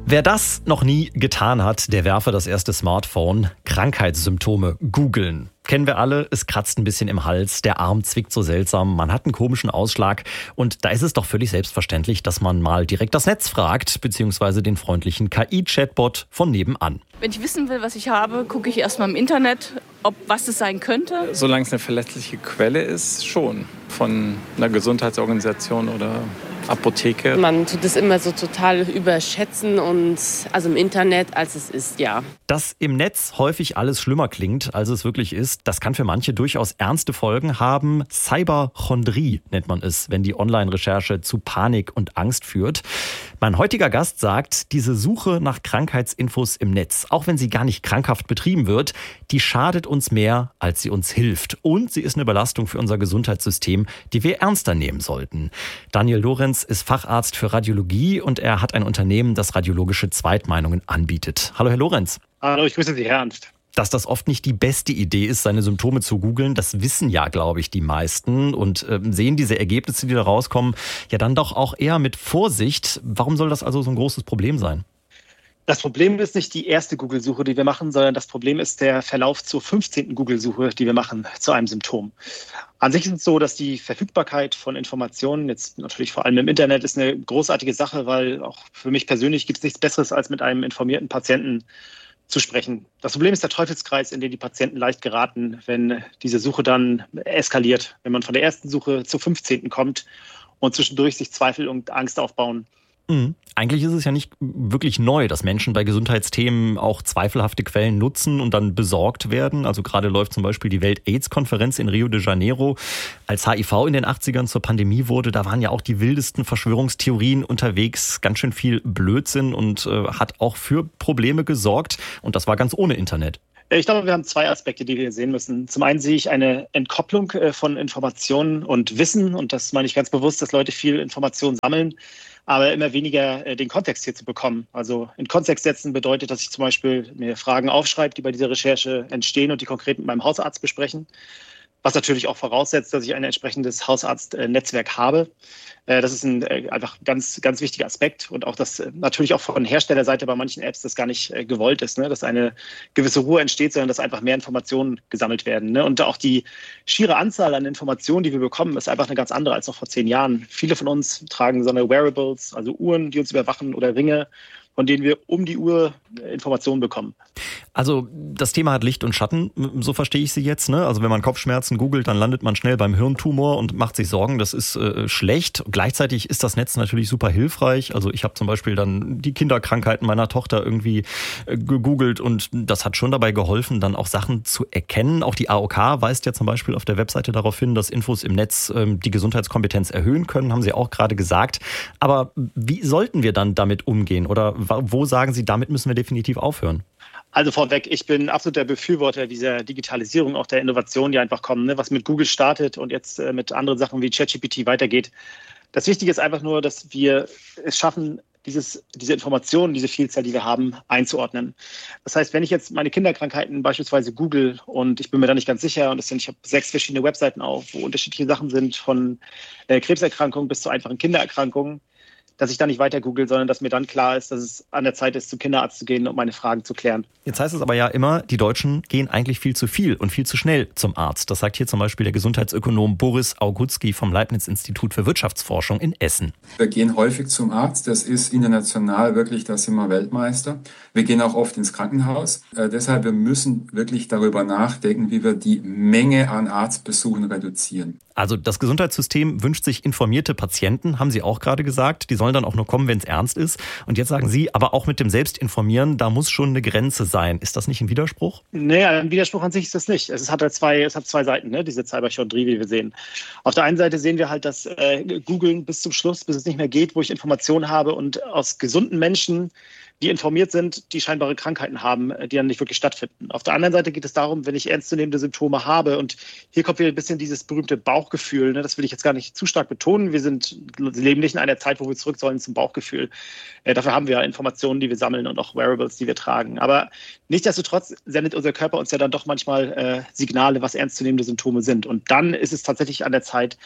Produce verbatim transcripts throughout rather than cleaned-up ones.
Wer das noch nie getan hat, der werfe das erste Smartphone. Krankheitssymptome googeln. Kennen wir alle, es kratzt ein bisschen im Hals, der Arm zwickt so seltsam, man hat einen komischen Ausschlag. Und da ist es doch völlig selbstverständlich, dass man mal direkt das Netz fragt, beziehungsweise den freundlichen K I-Chatbot von nebenan. Wenn ich wissen will, was ich habe, gucke ich erstmal im Internet, ob was es sein könnte. Solange es eine verlässliche Quelle ist, schon. Von einer Gesundheitsorganisation oder Apotheke. Man tut es immer so total überschätzen und also im Internet, als es ist, ja. Dass im Netz häufig alles schlimmer klingt, als es wirklich ist, das kann für manche durchaus ernste Folgen haben. Cyberchondrie nennt man es, wenn die Online-Recherche zu Panik und Angst führt. Mein heutiger Gast sagt, diese Suche nach Krankheitsinfos im Netz, auch wenn sie gar nicht krankhaft betrieben wird, die schadet uns mehr, als sie uns hilft. Und sie ist eine Belastung für unser Gesundheitssystem, die wir ernster nehmen sollten. Daniel Lorenz ist Facharzt für Radiologie und er hat ein Unternehmen, das radiologische Zweitmeinungen anbietet. Hallo, Herr Lorenz. Hallo, ich grüße Sie, Herr Ernst. Dass das oft nicht die beste Idee ist, seine Symptome zu googeln, das wissen ja, glaube ich, die meisten und äh, sehen diese Ergebnisse, die da rauskommen, ja dann doch auch eher mit Vorsicht. Warum soll das also so ein großes Problem sein? Das Problem ist nicht die erste Google-Suche, die wir machen, sondern das Problem ist der Verlauf zur fünfzehnten Google-Suche, die wir machen zu einem Symptom. An sich ist es so, dass die Verfügbarkeit von Informationen, jetzt natürlich vor allem im Internet, ist eine großartige Sache, weil auch für mich persönlich gibt es nichts Besseres, als mit einem informierten Patienten zu sprechen. Das Problem ist der Teufelskreis, in den die Patienten leicht geraten, wenn diese Suche dann eskaliert, wenn man von der ersten Suche zur fünfzehnten kommt und zwischendurch sich Zweifel und Angst aufbauen. Mhm. Eigentlich ist es ja nicht wirklich neu, dass Menschen bei Gesundheitsthemen auch zweifelhafte Quellen nutzen und dann besorgt werden. Also gerade läuft zum Beispiel die Welt-Aids-Konferenz in Rio de Janeiro. Als H I V in den achtzigern zur Pandemie wurde, da waren ja auch die wildesten Verschwörungstheorien unterwegs. Ganz schön viel Blödsinn und äh, hat auch für Probleme gesorgt. Und das war ganz ohne Internet. Ich glaube, wir haben zwei Aspekte, die wir sehen müssen. Zum einen sehe ich eine Entkopplung von Informationen und Wissen. Und das meine ich ganz bewusst, dass Leute viel Information sammeln, aber immer weniger den Kontext hier zu bekommen. Also in Kontext setzen bedeutet, dass ich zum Beispiel mir Fragen aufschreibe, die bei dieser Recherche entstehen und die konkret mit meinem Hausarzt besprechen. Was natürlich auch voraussetzt, dass ich ein entsprechendes Hausarztnetzwerk habe. Das ist ein einfach ganz, ganz wichtiger Aspekt und auch, dass natürlich auch von Herstellerseite bei manchen Apps das gar nicht gewollt ist, ne? Dass eine gewisse Ruhe entsteht, sondern dass einfach mehr Informationen gesammelt werden. Ne? Und auch die schiere Anzahl an Informationen, die wir bekommen, ist einfach eine ganz andere als noch vor zehn Jahren. Viele von uns tragen so eine Wearables, also Uhren, die uns überwachen oder Ringe, von denen wir um die Uhr Informationen bekommen. Also das Thema hat Licht und Schatten, so verstehe ich Sie jetzt. Ne? Also wenn man Kopfschmerzen googelt, dann landet man schnell beim Hirntumor und macht sich Sorgen, das ist äh, schlecht. Gleichzeitig ist das Netz natürlich super hilfreich. Also ich habe zum Beispiel dann die Kinderkrankheiten meiner Tochter irgendwie äh, gegoogelt und das hat schon dabei geholfen, dann auch Sachen zu erkennen. Auch die A O K weist ja zum Beispiel auf der Webseite darauf hin, dass Infos im Netz äh, die Gesundheitskompetenz erhöhen können, haben Sie auch gerade gesagt. Aber wie sollten wir dann damit umgehen? Oder wo sagen Sie, damit müssen wir definitiv aufhören? Also vorweg, ich bin absoluter Befürworter dieser Digitalisierung, auch der Innovationen, die einfach kommen, ne? Was mit Google startet und jetzt äh, mit anderen Sachen wie ChatGPT weitergeht. Das Wichtige ist einfach nur, dass wir es schaffen, dieses, diese Informationen, diese Vielzahl, die wir haben, einzuordnen. Das heißt, wenn ich jetzt meine Kinderkrankheiten beispielsweise google und ich bin mir da nicht ganz sicher und es sind, ich habe sechs verschiedene Webseiten auf, wo unterschiedliche Sachen sind, von äh, Krebserkrankungen bis zu einfachen Kindererkrankungen, dass ich da nicht weiter google, sondern dass mir dann klar ist, dass es an der Zeit ist, zum Kinderarzt zu gehen, um meine Fragen zu klären. Jetzt heißt es aber ja immer, die Deutschen gehen eigentlich viel zu viel und viel zu schnell zum Arzt. Das sagt hier zum Beispiel der Gesundheitsökonom Boris Augutski vom Leibniz-Institut für Wirtschaftsforschung in Essen. Wir gehen häufig zum Arzt, das ist international wirklich, da sind wir Weltmeister. Wir gehen auch oft ins Krankenhaus. Äh, deshalb, wir müssen wirklich darüber nachdenken, wie wir die Menge an Arztbesuchen reduzieren. Also das Gesundheitssystem wünscht sich informierte Patienten, haben Sie auch gerade gesagt. Die sollen dann auch nur kommen, wenn es ernst ist. Und jetzt sagen Sie, aber auch mit dem Selbstinformieren, da muss schon eine Grenze sein. Ist das nicht ein Widerspruch? Nee, ein Widerspruch an sich ist das nicht. Es hat halt zwei, es hat zwei Seiten, ne? Diese Cyberchondrie, wie wir sehen. Auf der einen Seite sehen wir halt, dass äh, Googlen bis zum Schluss, bis es nicht mehr geht, wo ich Informationen habe und aus gesunden Menschen, die informiert sind, die scheinbare Krankheiten haben, die dann nicht wirklich stattfinden. Auf der anderen Seite geht es darum, wenn ich ernstzunehmende Symptome habe, und hier kommt wieder ein bisschen dieses berühmte Bauchgefühl, ne? Das will ich jetzt gar nicht zu stark betonen. Wir sind, leben nicht in einer Zeit, wo wir zurück sollen zum Bauchgefühl. Äh, dafür haben wir Informationen, die wir sammeln und auch Wearables, die wir tragen. Aber nichtsdestotrotz sendet unser Körper uns ja dann doch manchmal äh, Signale, was ernstzunehmende Symptome sind. Und dann ist es tatsächlich an der Zeit,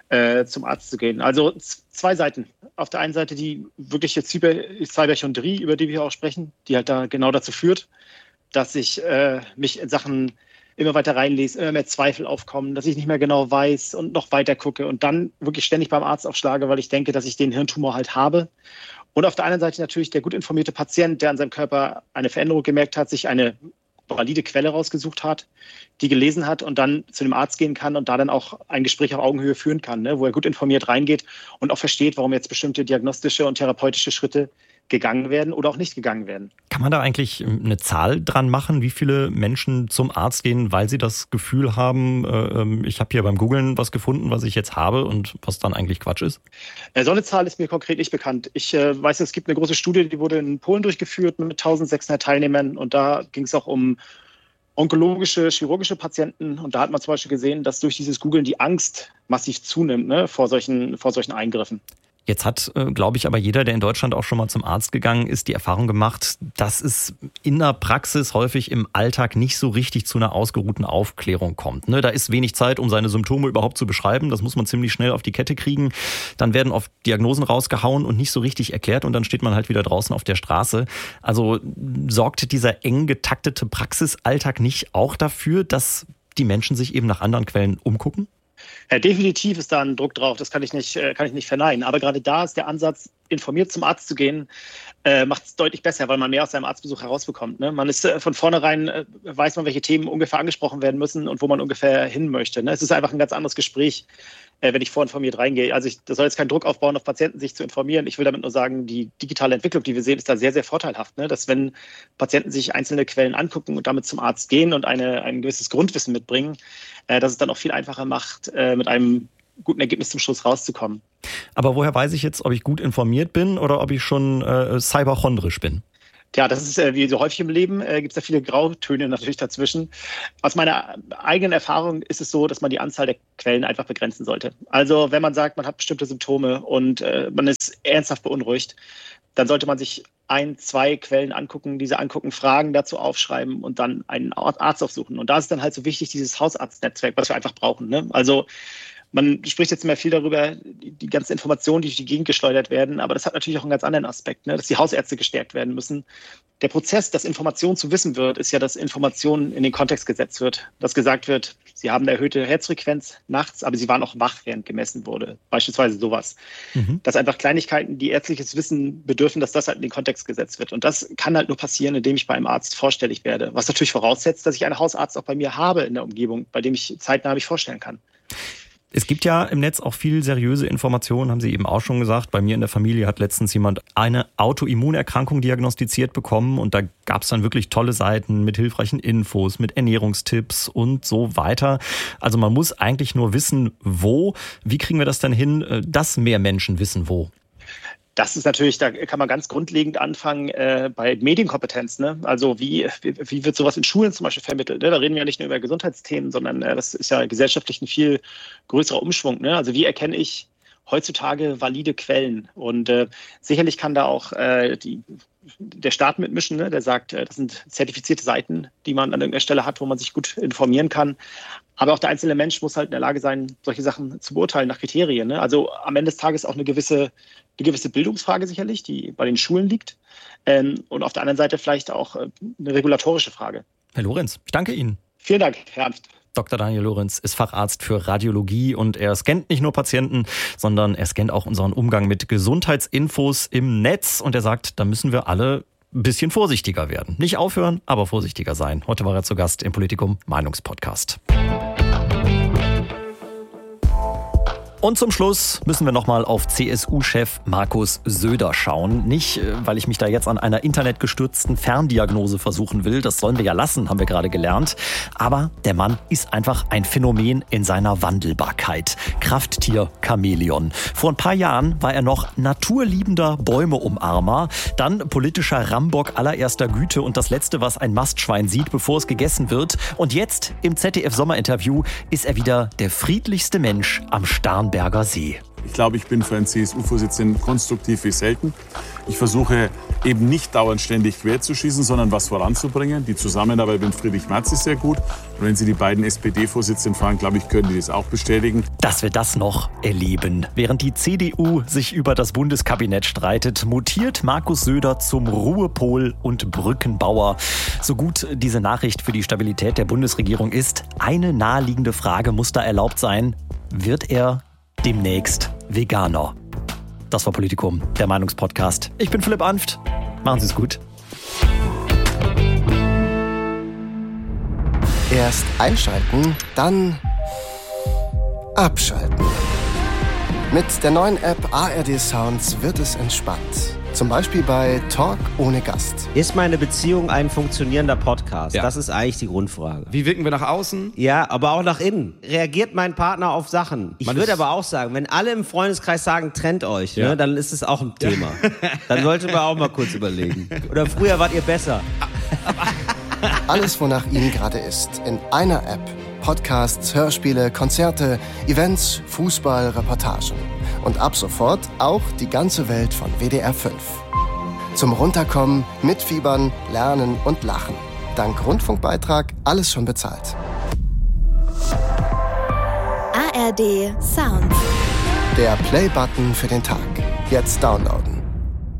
äh, zum Arzt zu gehen. Also z- zwei Seiten. Auf der einen Seite die wirkliche Cyberchondrie, über die wir auch sprechen, die halt da genau dazu führt, dass ich äh, mich in Sachen immer weiter reinlese, immer mehr Zweifel aufkommen, dass ich nicht mehr genau weiß und noch weiter gucke und dann wirklich ständig beim Arzt aufschlage, weil ich denke, dass ich den Hirntumor halt habe. Und auf der anderen Seite natürlich der gut informierte Patient, der an seinem Körper eine Veränderung gemerkt hat, sich eine valide Quelle rausgesucht hat, die gelesen hat und dann zu dem Arzt gehen kann und da dann auch ein Gespräch auf Augenhöhe führen kann, ne, wo er gut informiert reingeht und auch versteht, warum jetzt bestimmte diagnostische und therapeutische Schritte gegangen werden oder auch nicht gegangen werden. Kann man da eigentlich eine Zahl dran machen, wie viele Menschen zum Arzt gehen, weil sie das Gefühl haben, äh, ich habe hier beim Googlen was gefunden, was ich jetzt habe und was dann eigentlich Quatsch ist? So eine Zahl ist mir konkret nicht bekannt. Ich äh, weiß, es gibt eine große Studie, die wurde in Polen durchgeführt mit eintausendsechshundert Teilnehmern und da ging es auch um onkologische, chirurgische Patienten und da hat man zum Beispiel gesehen, dass durch dieses Googlen die Angst massiv zunimmt, ne, vor solchen, vor solchen Eingriffen. Jetzt hat, äh, glaube ich, aber jeder, der in Deutschland auch schon mal zum Arzt gegangen ist, die Erfahrung gemacht, dass es in der Praxis häufig im Alltag nicht so richtig zu einer ausgeruhten Aufklärung kommt. Ne? Da ist wenig Zeit, um seine Symptome überhaupt zu beschreiben. Das muss man ziemlich schnell auf die Kette kriegen. Dann werden oft Diagnosen rausgehauen und nicht so richtig erklärt und dann steht man halt wieder draußen auf der Straße. Also sorgt dieser eng getaktete Praxisalltag nicht auch dafür, dass die Menschen sich eben nach anderen Quellen umgucken? Ja, definitiv ist da ein Druck drauf, das kann ich nicht, kann ich nicht verneinen. Aber gerade da ist der Ansatz, informiert zum Arzt zu gehen, äh, macht es deutlich besser, weil man mehr aus seinem Arztbesuch herausbekommt. Ne? Man ist äh, von vornherein, äh, weiß man, welche Themen ungefähr angesprochen werden müssen und wo man ungefähr hin möchte. Ne? Es ist einfach ein ganz anderes Gespräch, äh, wenn ich vorinformiert reingehe. Also ich, das soll jetzt keinen Druck aufbauen, auf Patienten sich zu informieren. Ich will damit nur sagen, die digitale Entwicklung, die wir sehen, ist da sehr, sehr vorteilhaft. Ne? Dass wenn Patienten sich einzelne Quellen angucken und damit zum Arzt gehen und eine, ein gewisses Grundwissen mitbringen, äh, dass es dann auch viel einfacher macht, äh, mit einem guten Ergebnis zum Schluss rauszukommen. Aber woher weiß ich jetzt, ob ich gut informiert bin oder ob ich schon äh, cyberchondrisch bin? Ja, das ist äh, wie so häufig im Leben, äh, gibt es da viele Grautöne natürlich dazwischen. Aus meiner eigenen Erfahrung ist es so, dass man die Anzahl der Quellen einfach begrenzen sollte. Also wenn man sagt, man hat bestimmte Symptome und äh, man ist ernsthaft beunruhigt, dann sollte man sich ein, zwei Quellen angucken, diese angucken, Fragen dazu aufschreiben und dann einen Arzt aufsuchen. Und da ist dann halt so wichtig, dieses Hausarztnetzwerk, was wir einfach brauchen. Ne? Also man spricht jetzt immer viel darüber, die, die ganzen Informationen, die durch die Gegend geschleudert werden, aber das hat natürlich auch einen ganz anderen Aspekt, ne? Dass die Hausärzte gestärkt werden müssen. Der Prozess, dass Information zu wissen wird, ist ja, dass Information in den Kontext gesetzt wird. Dass gesagt wird, sie haben eine erhöhte Herzfrequenz nachts, aber sie waren auch wach, während gemessen wurde. Beispielsweise sowas. Mhm. Dass einfach Kleinigkeiten, die ärztliches Wissen bedürfen, dass das halt in den Kontext gesetzt wird. Und das kann halt nur passieren, indem ich bei einem Arzt vorstellig werde. Was natürlich voraussetzt, dass ich einen Hausarzt auch bei mir habe in der Umgebung, bei dem ich zeitnah mich vorstellen kann. Es gibt ja im Netz auch viel seriöse Informationen, haben Sie eben auch schon gesagt. Bei mir in der Familie hat letztens jemand eine Autoimmunerkrankung diagnostiziert bekommen und da gab es dann wirklich tolle Seiten mit hilfreichen Infos, mit Ernährungstipps und so weiter. Also man muss eigentlich nur wissen, wo. Wie kriegen wir das denn hin, dass mehr Menschen wissen, wo? Das ist natürlich, da kann man ganz grundlegend anfangen äh, bei Medienkompetenz. Ne? Also wie, wie, wie wird sowas in Schulen zum Beispiel vermittelt? Ne? Da reden wir ja nicht nur über Gesundheitsthemen, sondern äh, das ist ja gesellschaftlich ein viel größerer Umschwung. Ne? Also wie erkenne ich heutzutage valide Quellen? Und äh, sicherlich kann da auch äh, die, der Staat mitmischen, ne? Der sagt, äh, das sind zertifizierte Seiten, die man an irgendeiner Stelle hat, wo man sich gut informieren kann. Aber auch der einzelne Mensch muss halt in der Lage sein, solche Sachen zu beurteilen nach Kriterien. Ne? Also am Ende des Tages auch eine gewisse, eine gewisse Bildungsfrage sicherlich, die bei den Schulen liegt. Ähm, und auf der anderen Seite vielleicht auch äh, eine regulatorische Frage. Herr Lorenz, ich danke Ihnen. Vielen Dank, Herr Ernst. Doktor Daniel Lorenz ist Facharzt für Radiologie und er scannt nicht nur Patienten, sondern er scannt auch unseren Umgang mit Gesundheitsinfos im Netz. Und er sagt, da müssen wir alle ein bisschen vorsichtiger werden. Nicht aufhören, aber vorsichtiger sein. Heute war er zu Gast im Politikum Meinungspodcast. Und zum Schluss müssen wir nochmal auf C S U-Chef Markus Söder schauen. Nicht, weil ich mich da jetzt an einer internetgestützten Ferndiagnose versuchen will. Das sollen wir ja lassen, haben wir gerade gelernt. Aber der Mann ist einfach ein Phänomen in seiner Wandelbarkeit. Krafttier Chamäleon. Vor ein paar Jahren war er noch naturliebender Bäumeumarmer, dann politischer Rambock allererster Güte und das Letzte, was ein Mastschwein sieht, bevor es gegessen wird. Und jetzt im Z D F-Sommerinterview ist er wieder der friedlichste Mensch am Starnberger See. Ich glaube, ich bin für einen C S U-Vorsitzenden konstruktiv wie selten. Ich versuche eben nicht dauernd ständig quer zu schießen, sondern was voranzubringen. Die Zusammenarbeit mit Friedrich Merz ist sehr gut. Und wenn Sie die beiden S P D-Vorsitzenden fragen, glaube ich, können die das auch bestätigen. Dass wir das noch erleben. Während die C D U sich über das Bundeskabinett streitet, mutiert Markus Söder zum Ruhepol und Brückenbauer. So gut diese Nachricht für die Stabilität der Bundesregierung ist, eine naheliegende Frage muss da erlaubt sein. Wird er demnächst Veganer? Das war Politikum, der Meinungspodcast. Ich bin Philipp Anft. Machen Sie es gut. Erst einschalten, dann abschalten. Mit der neuen App A R D Sounds wird es entspannt. Zum Beispiel bei Talk ohne Gast. Ist meine Beziehung ein funktionierender Podcast? Ja. Das ist eigentlich die Grundfrage. Wie wirken wir nach außen? Ja, aber auch nach innen. Reagiert mein Partner auf Sachen? Ich würde aber auch sagen, wenn alle im Freundeskreis sagen, trennt euch, ja. ne, dann ist es auch ein Thema. Ja. Dann sollte man auch mal kurz überlegen. Oder früher wart ihr besser. Alles, wonach Ihnen gerade ist, in einer App. Podcasts, Hörspiele, Konzerte, Events, Fußball, Reportagen. Und ab sofort auch die ganze Welt von W D R fünf. Zum Runterkommen, Mitfiebern, Lernen und Lachen. Dank Rundfunkbeitrag alles schon bezahlt. A R D Sound. Der Play-Button für den Tag. Jetzt downloaden.